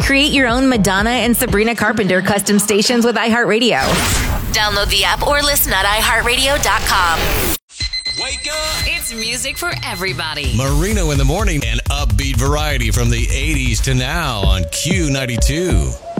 Create your own Madonna and Sabrina Carpenter custom stations with iHeartRadio. Download the app or listen at iHeartRadio.com. Wake up! It's music for everybody. Marino in the morning and upbeat variety from the 80s to now on Q92.